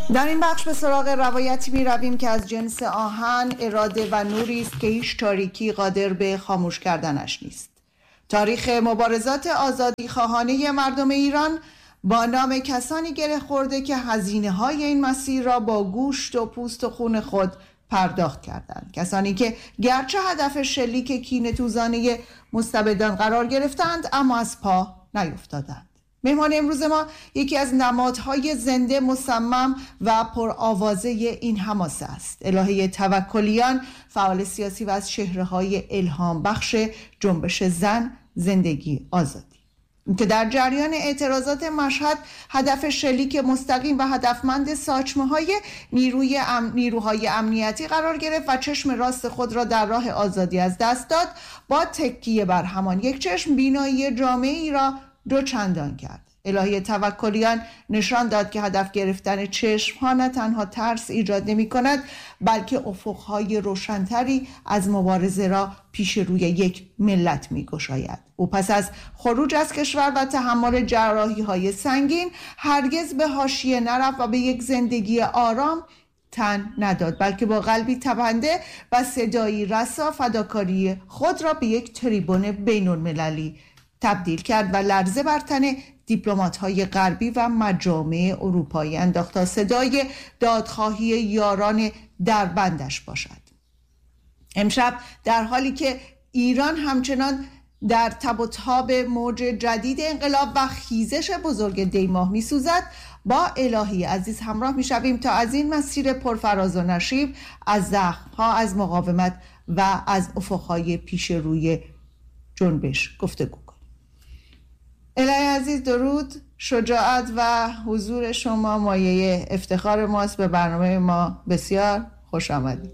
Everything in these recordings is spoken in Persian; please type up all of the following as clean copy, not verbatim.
در این بخش به سراغ روایتی می رویم که از جنس آهن، اراده و نوری است که هیچ تاریکی قادر به خاموش کردنش نیست. تاریخ مبارزات آزادی خواهانه مردم ایران با نام کسانی گره خورده که هزینه های این مسیر را با گوشت و پوست و خون خود پرداخت کردند. کسانی که گرچه هدف شلیک کینه‌توزانه مستبدان قرار گرفتند اما از پا نیفتادند. مهمان امروز ما یکی از نمادهای زنده، مصمم و پرآوازه این حماسه است. الهه توکلیان، فعال سیاسی و از چهره‌های الهام بخش جنبش زن، زندگی، آزادی، که در جریان اعتراضات مشهد هدف شلیک مستقیم و هدفمند ساچمه‌های نیروهای امنیتی قرار گرفت و چشم راست خود را در راه آزادی از دست داد. با تکیه بر همان یک چشم بینایی جامعه‌ای را دوچندان کرد. الهه توکلیان نشان داد که هدف گرفتن چشم‌ها نه تنها ترس ایجاد نمی‌کند، بلکه افق‌های روشن‌تری از مبارزه را پیش روی یک ملت می‌گشاید. او پس از خروج از کشور و تحمل جراحی‌های سنگین هرگز به حاشیه نرفت و به یک زندگی آرام تن نداد، بلکه با قلبی تپنده و صدایی رسا فداکاری خود را به یک تریبون بین‌المللی تبدیل کرد و لرزه بر تن دیپلمات‌های غربی و مجامع اروپایی انداخت تا صدای دادخواهی یاران دربندش باشد. امشب در حالی که ایران همچنان در تب و تاب موج جدید انقلاب و خیزش بزرگ دیماه می‌سوزد، با الهی عزیز همراه می‌شویم تا از این مسیر پرفراز و نشیب، از زخم‌ها، از مقاومت و از افق‌های پیش روی جنبش گفتگو کنیم. الهی عزیز درود. شجاعت و حضور شما مایه افتخار ماست. به برنامه ما بسیار خوش آمدید.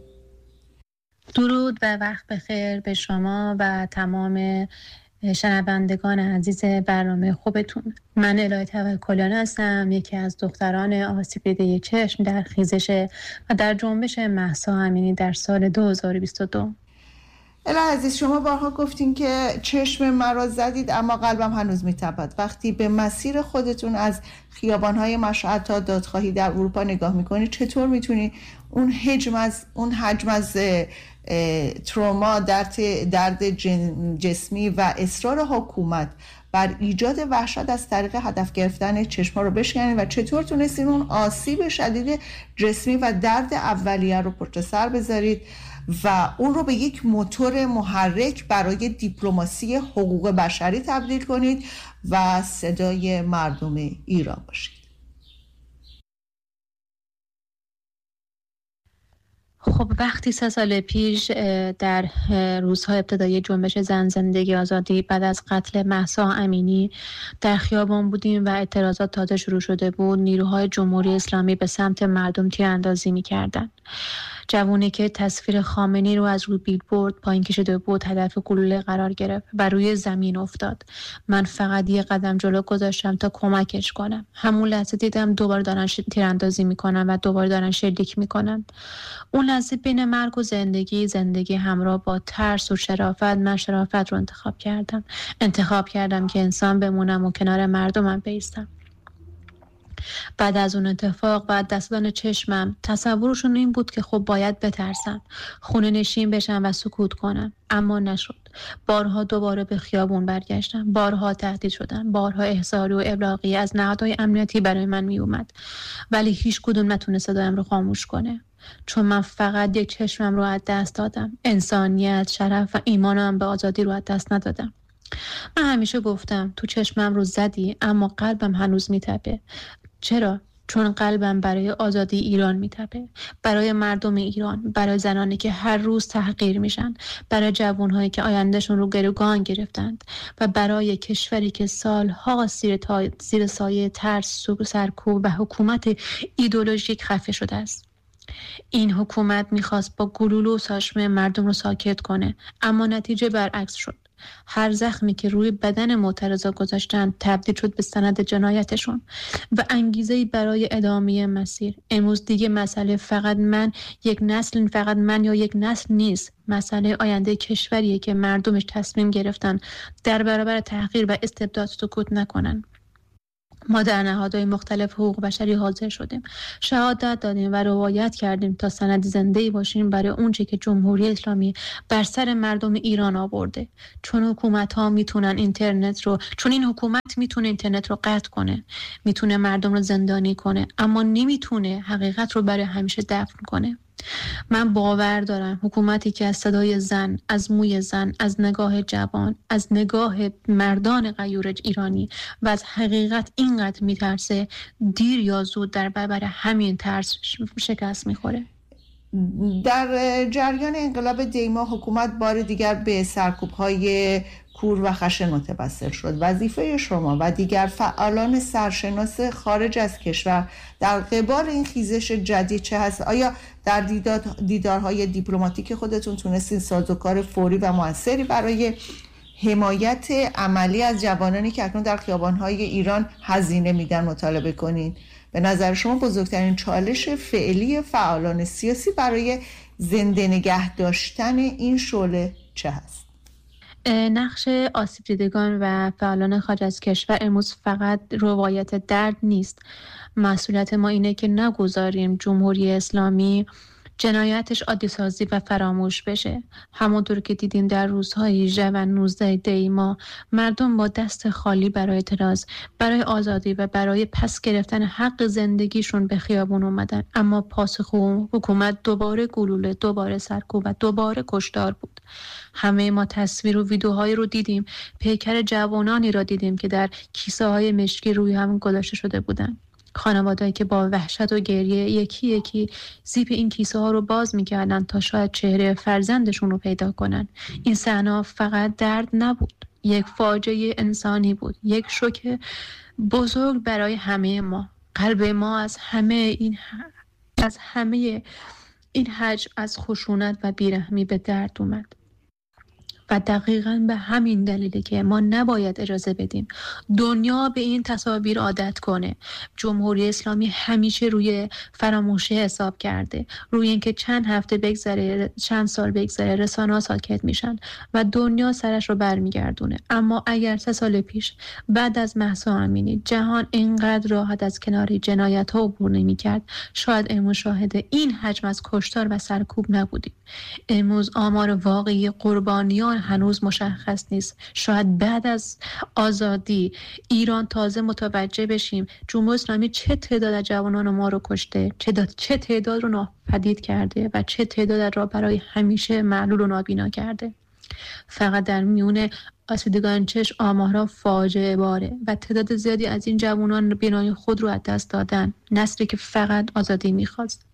درود و وقت بخیر به شما و تمام شنوندگان عزیز برنامه خوبتون. من الهه توکلیان هستم، یکی از دختران آسیب دیده چشم در خیزش و در جنبش مهسا امینی در سال 2022. الهی عزیز، شما بارها گفتین که چشم مرا زدید اما قلبم هنوز میتپد. وقتی به مسیر خودتون از خیابان‌های مشهد تا دادخواهی در اروپا نگاه میکنید، چطور میتونی اون حجم از تروما، درد جسمی و اصرار حکومت بر ایجاد وحشت از طریق هدف گرفتن چشم‌ها رو بشکنید و چطور تونستین اون آسیب شدید جسمی و درد اولیه رو پشت سر بذارید و اون رو به یک موتور محرک برای دیپلماسی حقوق بشری تبدیل کنید و صدای مردم ایران باشید؟ خب وقتی 3 سال پیش در روزهای ابتدایی جنبش زن زندگی آزادی بعد از قتل مهسا امینی در خیابان بودیم و اعتراضات تازه شروع شده بود، نیروهای جمهوری اسلامی به سمت مردم تیراندازی می‌کردند. جوانی که تصویر خامنه‌ای رو از روی بیلبورد پایین کشیده بود هدف گلوله قرار گرفت و روی زمین افتاد. من فقط یه قدم جلو گذاشتم تا کمکش کنم. همون لحظه دیدم دوباره دارن تیراندازی میکنن و دوباره دارن شلیک میکنن. اون لحظه بین مرگ و زندگی همراه با ترس و شرافت، من شرافت رو انتخاب کردم که انسان بمونم و کنار مردمم بایستم. بعد از اون اتفاق، بعد دست دادن چشمم، تصورشون این بود که خب باید بترسم، خونه نشین بشم و سکوت کنم، اما نشد. بارها دوباره به خیابون برگشتم، بارها تهدید شدم، بارها احضاری و ابلاغی از نهادهای امنیتی برای من می اومد، ولی هیچ کدوم نتونست صدایم رو خاموش کنه، چون من فقط یک چشمم رو از دست دادم. انسانیت، شرف و ایمانم به آزادی رو از دست ندادم. من همیشه گفتم تو چشمم رو زدی اما قلبم هنوز میتپه. چرا؟ چون قلبم برای آزادی ایران میتپه، برای مردم ایران، برای زنانی که هر روز تحقیر میشن، برای جوانهایی که آیندهشون رو گروگان گرفتند و برای کشوری که سالها زیر سایه ترس، سرکوب و حکومت ایدئولوژیک خفه شده است. این حکومت میخواست با گلوله و ساچمه مردم رو ساکت کنه، اما نتیجه برعکس شد. هر زخمی که روی بدن معترضا گذاشتن تبدیل شد به سند جنایتشون و انگیزه‌ای برای ادامه مسیر. امروز دیگه مسئله فقط من یا یک نسل نیست. مسئله آینده کشوریه که مردمش تصمیم گرفتن در برابر تحقیر و استبداد سکوت نکنن. ما در نهادهای مختلف حقوق بشری حاضر شدیم، شهادت دادیم و روایت کردیم تا سند زنده‌ای باشیم برای اونچه که جمهوری اسلامی بر سر مردم ایران آورده. چون حکومت‌ها میتونن این حکومت میتونه اینترنت رو قطع کنه، میتونه مردم رو زندانی کنه، اما نمیتونه حقیقت رو برای همیشه دفن کنه. من باور دارم حکومتی که از صدای زن، از موی زن، از نگاه جوان، از نگاه مردان غیور ایرانی و از حقیقت اینقدر میترسه، دیر یا زود در برابر همین ترس شکست میخوره. در جریان انقلاب دیما حکومت بار دیگر به سرکوب‌های کور و خشن متوسل شد. وظیفه شما و دیگر فعالان سرشناس خارج از کشور در قبال این خیزش جدید چه هست؟ آیا در دیدارهای دیپلماتیک خودتون تونستین سازوکار فوری و موثری برای حمایت عملی از جوانانی که اکنون در خیابان‌های ایران هزینه میدن مطالبه کنین؟ به نظر شما بزرگترین چالش فعلی فعالان سیاسی برای زنده نگه داشتن این شعله چه هست؟ نقش آسیب دیدگان و فعالان خارج از کشور امروز فقط روایت درد نیست. مسئولیت ما اینه که نگذاریم جمهوری اسلامی جنایتش عادی سازی و فراموش بشه. همونطور که دیدیم در روزهای 18 و 19 دیما مردم با دست خالی برای اعتراض، برای آزادی و برای پس گرفتن حق زندگیشون به خیابون اومدن، اما پاسخ حکومت دوباره گلوله، دوباره سرکوب و دوباره کشتار بود. همه ما تصویر و ویدیوهایی رو دیدیم، پیکر جوانانی را دیدیم که در کیسه های مشکی روی هم گذاشته شده بودن. خانوادهایی که با وحشت و گریه یکی یکی زیپ این کیسه ها رو باز میکردن تا شاید چهره فرزندشون رو پیدا کنن. این صحنه فقط درد نبود، یک فاجعه انسانی بود، یک شوک بزرگ برای همه ما. قلب ما از همه این حجم از خشونت و بیرحمی به درد اومد. و دقیقاً به همین دلیله که ما نباید اجازه بدیم دنیا به این تصاویر عادت کنه. جمهوری اسلامی همیشه روی فراموشی حساب کرده، روی اینکه چند هفته بگذره، چند سال بگذره، رسانه‌ها ساکت میشن و دنیا سرش رو برمیگردونه. اما اگر 3 سال پیش بعد از مهسا امینی جهان اینقدر راحت از کنار جنایت‌ها عبور نمی‌کرد، شاید امروز شاهد این حجم از کشتار و سرکوب نبودیم. امروز آمار واقعی قربانیان هنوز مشخص نیست. شاید بعد از آزادی ایران تازه متوجه بشیم جمهوری اسلامی چه تعداد از جوانان ما رو کشته، چه تعداد رو ناپدید کرده و چه تعداد را برای همیشه معلول و نابینا کرده. فقط در میون آسیب‌دیدگان چشم آمارها فاجعه باره و تعداد زیادی از این جوانان بینایی خود رو از دست دادن، نسلی که فقط آزادی می‌خواست.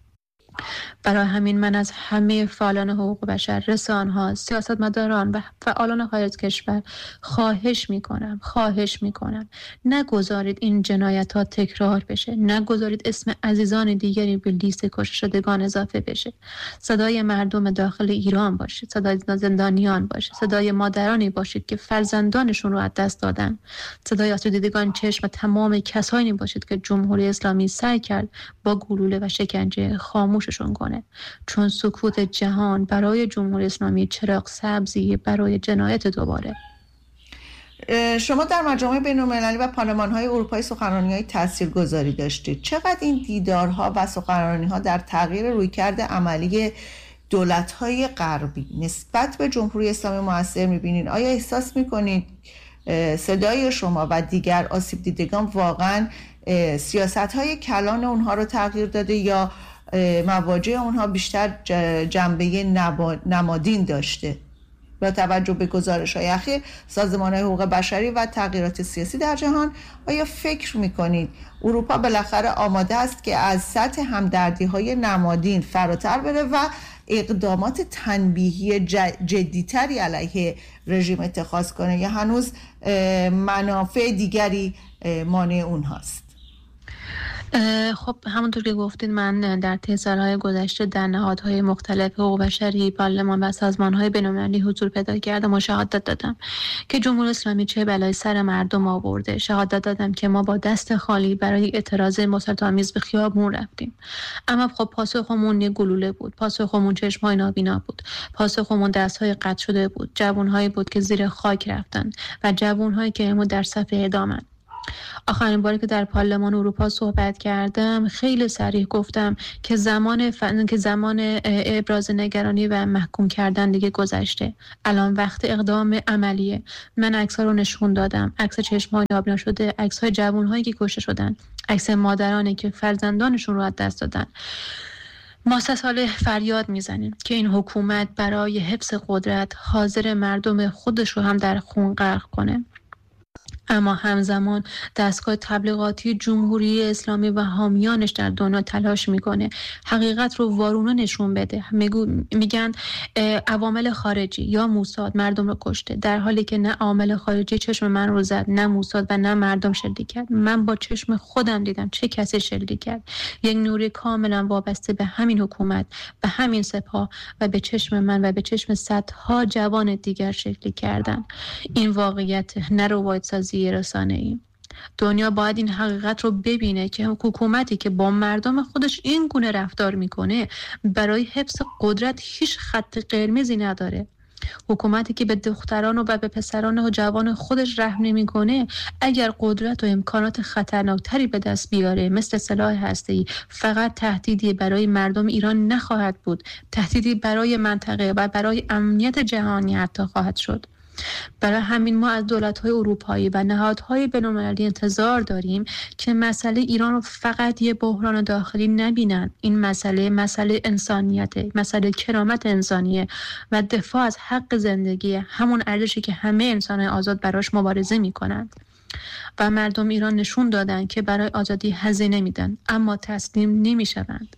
برای همین من از همه فعالان حقوق بشر، رسانه‌ها، سیاستمداران و فعالان خارج کشور خواهش میکنم نگذارید این جنایت‌ها تکرار بشه، نگذارید اسم عزیزان دیگری به لیست کشته شدگان اضافه بشه. صدای مردم داخل ایران باشید، صدای زندانیان باشید، صدای مادرانی باشید که فرزندانشون رو از دست دادن، صدای آسیب‌دیدگان چشم و تمام کسانی باشید که جمهوری اسلامی سعی کرد با گلوله و شکنجه خاموششون کنه. چون سکوت جهان برای جمهوری اسلامی چراغ سبزی برای جنایت دوباره. شما در مجامع بین‌المللی و پارلمان‌های اروپایی سخنرانی‌های تاثیرگذاری داشتید. چقدر این دیدارها و سخنرانی‌ها در تغییر رویکرد عملی دولت‌های غربی نسبت به جمهوری اسلامی مؤثر می‌بینید؟ آیا احساس می‌کنید صدای شما و دیگر آسیب دیدگان واقعاً سیاست‌های کلان اونها رو تغییر داده یا مواجه اونها بیشتر جنبه نمادین داشته؟ با توجه به گزارش‌های اخیر سازمان‌های حقوق بشری و تغییرات سیاسی در جهان، آیا فکر می‌کنید اروپا بالاخره آماده است که از سطح همدردی‌های نمادین فراتر بره و اقدامات تنبیهی جدی‌تری علیه رژیم اتخاذ کنه یا هنوز منافع دیگری مانع اونهاست؟ خب همونطور که گفتید من در طی سالهای گذشته در نهادهای مختلف حقوق بشری، پارلمان و سازمانهای بین‌المللی حضور پیدا کردم و شهادت دادم که جمهوری اسلامی چه بلایی سر مردم آورده. شهادت دادم که ما با دست خالی برای اعتراض مسالم‌آمیز به خیابون رفتیم، اما خب پاسخمون یه گلوله بود، پاسخمون چشم‌های نابینا بود، پاسخمون دست‌های قطع شده بود، جوان‌هایی بود که زیر خاک رفتن و جوان‌هایی که امروز در صف اعدامن. آخرین باری که در پارلمان اروپا صحبت کردم خیلی صریح گفتم که زمان ابراز نگرانی و محکوم کردن دیگه گذشته. الان وقت اقدام عملیه. من عکس‌ها رو نشون دادم، عکس چشم‌های نابینا شده، عکس‌های جوان‌هایی که کشته شدن، عکس مادرانی که فرزندانشون رو از دست دادن. ما 3 سال فریاد میزنیم که این حکومت برای حفظ قدرت حاضر مردم خودش رو هم در خون غرق کنه، اما همزمان دستگاه تبلیغاتی جمهوری اسلامی و حامیانش در دنیا تلاش میکنه حقیقت رو وارونه نشون بده. میگن عوامل خارجی یا موساد مردم رو کشته، در حالی که نه عامل خارجی چشم من رو زد، نه موساد و نه مردم شلیک کرد. من با چشم خودم دیدم چه کسی شلیک کرد. یک نوری کاملا وابسته به همین حکومت، به همین سپاه و به چشم من و به چشم صدها جوان دیگر شلیک کردن. این واقعیت، نه روایت سازی رسانه‌ای. دنیا باید این حقیقت رو ببینه که حکومتی که با مردم خودش این گونه رفتار میکنه برای حفظ قدرت هیچ خط قرمزی نداره. حکومتی که به دختران و به پسران و جوان خودش رحم نمیکنه اگر قدرت و امکانات خطرناکتری به دست بیاره مثل سلاح هسته‌ای، فقط تهدیدی برای مردم ایران نخواهد بود، تهدیدی برای منطقه و برای امنیت جهانی حتی خواهد شد. برای همین ما از دولت‌های اروپایی و نهادهای بین‌المللی انتظار داریم که مسئله ایران رو فقط یه بحران داخلی نبینن. این مسئله انسانیته، مسئله کرامت انسانیه و دفاع از حق زندگی، همون ارزشی که همه انسان‌های آزاد براش مبارزه می‌کنند. و مردم ایران نشون دادن که برای آزادی هزینه میدن اما تسلیم نمی‌شوند.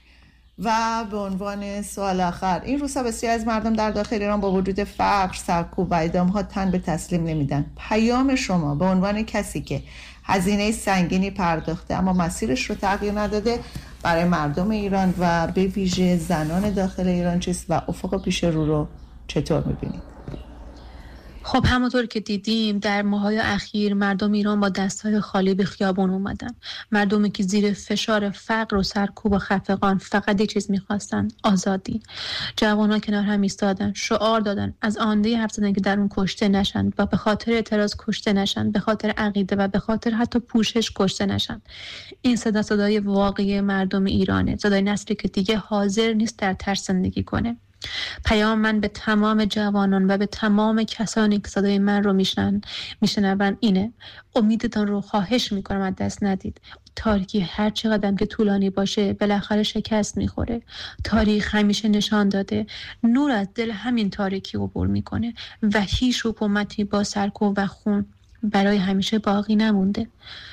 و به عنوان سوال آخر، این روزها بسیاری از مردم در داخل ایران با وجود فقر، سرکوب و اعدام‌ها تن به تسلیم نمیدن. پیام شما به عنوان کسی که هزینه سنگینی پرداخته اما مسیرش رو تغییر نداده برای مردم ایران و به ویژه زنان داخل ایران چیست و افق پیش رو چطور می‌بینید؟ خب همونطور که دیدیم در ماه‌های اخیر مردم ایران با دست‌های خالی به خیابان اومدن. مردمی که زیر فشار فقر و سرکوب و خفقان فقط یه چیز می‌خواستن، آزادی. جوان‌ها کنار هم ایستادن، شعار دادن از آینده حرف زدن که در اون کشته نشن و به خاطر اعتراض کشته نشن، به خاطر عقیده و به خاطر حتی پوشش کشته نشن. این صدای واقعی مردم ایرانه، صدای نسلی که دیگه حاضر نیست در ترس زندگی کنه. پیام من به تمام جوانان و به تمام کسانی که صدای من رو میشنون اینه: امیدتان رو خواهش میکنم از دست ندید. تاریکی هر چقدر که طولانی باشه بالاخره شکست میخوره. تاریخ همیشه نشان داده نور از دل همین تاریکی عبور میکنه و هیچ حکومتی با سرکوب و خون برای همیشه باقی نمونده.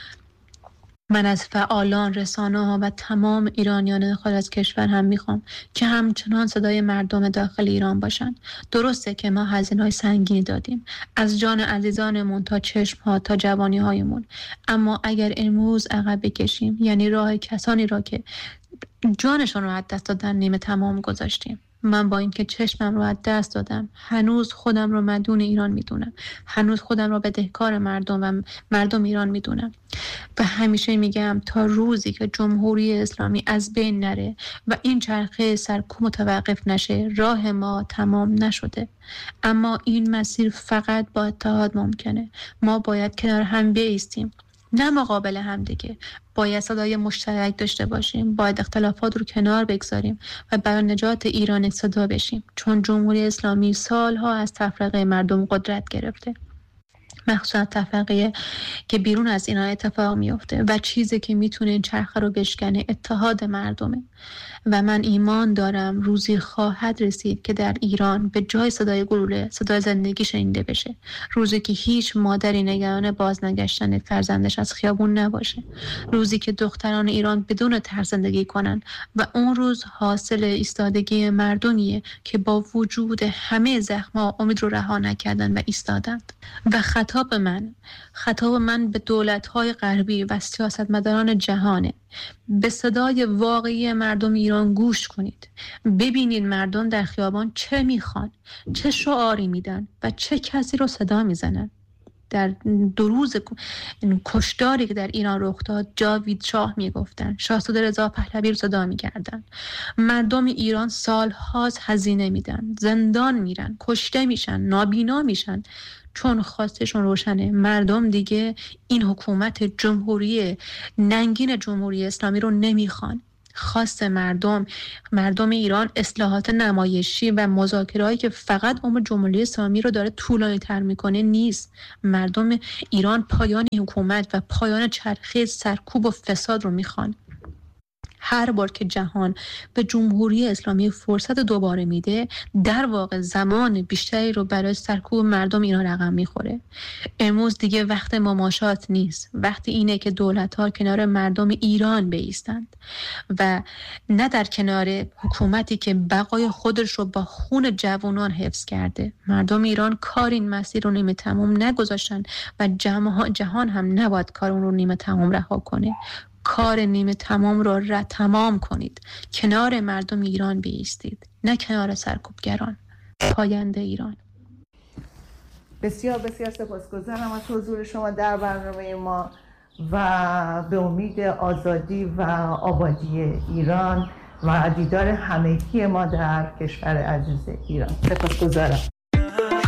من از فعالان، رسانه‌ها و تمام ایرانیان خارج از کشور هم میخوام که همچنان صدای مردم داخل ایران باشن. درسته که ما هزینه‌های سنگینی دادیم، از جان عزیزانمون تا چشم‌ها تا جوانی‌هایمون، اما اگر امروز عقب بکشیم یعنی راه کسانی را که جانشون رو از دست دادن نیمه تمام گذاشتیم. من با اینکه چشمم رو از دست دادم هنوز خودم رو مدیون ایران میدونم، هنوز خودم رو بدهکار مردم ایران میدونم و همیشه میگم تا روزی که جمهوری اسلامی از بین نره و این چرخه سرکوب متوقف نشه راه ما تمام نشده. اما این مسیر فقط با اتحاد ممکنه. ما باید کنار هم بایستیم، نه مقابل هم دیگه. باید صدای مشترک داشته باشیم، باید اختلافات رو کنار بگذاریم و برای نجات ایران صدا بشیم، چون جمهوری اسلامی سالها از تفرقه مردم قدرت گرفته، مخصوصا تفرقه که بیرون از اینا اتفاق میفته و چیزی که میتونه این چرخه رو بشکنه اتحاد مردمه. و من ایمان دارم روزی خواهد رسید که در ایران به جای صدای گلوله صدای زندگی شنیده بشه، روزی که هیچ مادری نگران بازنگشتن فرزندش از خیابون نباشه، روزی که دختران ایران بدون ترس زندگی کنن و اون روز حاصل ایستادگی مردمیه که با وجود همه زخم‌ها امید رو رها نکردن و ایستادند. و خطاب من به دولت‌های غربی و سیاستمداران جهانه: به صدای واقعی مردم ایران گوش کنید. ببینید مردم در خیابان چه میخوان، چه شعاری میدن و چه کسی رو صدا میزنن. در 2 روز کشتاری که در ایران رخ داد جاوید شاه میگفتن، شاهزاده رضا پهلوی رو صدا میکردن. مردم ایران سالهاست هزینه میدن، زندان میرن، کشته میشن، نابینا میشن، چون خواستشون روشنه. مردم دیگه این حکومت جمهوری ننگین جمهوری اسلامی رو نمیخوان. خواست مردم ایران اصلاحات نمایشی و مذاکره‌ای که فقط عمر جمهوری اسلامی رو داره طولانی‌تر میکنه نیست. مردم ایران پایان حکومت و پایان چرخه سرکوب و فساد رو میخوان. هر بار که جهان به جمهوری اسلامی فرصت دوباره میده، در واقع زمان بیشتری رو برای سرکوب مردم ایران رقم میخوره. امروز دیگه وقت مماشات نیست. وقتی اینه که دولت‌ها کنار مردم ایران بایستند و نه در کنار حکومتی که بقای خودش رو با خون جوانان حفظ کرده. مردم ایران کار این مسیر رو نیمه تمام نگذاشتن و جهان هم نباید کار اون رو نیمه تمام رها کنه. کار نیمه تمام رو تمام کنید. کنار مردم ایران بایستید، نه کنار سرکوبگران. پاینده ایران. بسیار بسیار سپاسگزارم از حضور شما در برنامه ما و به امید آزادی و آبادی ایران و دیدار همگی ما در کشور عزیز ایران. سپاسگزارم.